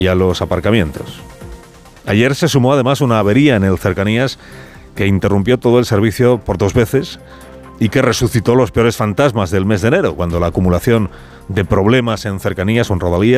y a los aparcamientos. Ayer se sumó además una avería en el Cercanías que interrumpió todo el servicio por 2 veces y que resucitó los peores fantasmas del mes de enero, cuando la acumulación de problemas en Cercanías o en Rodalías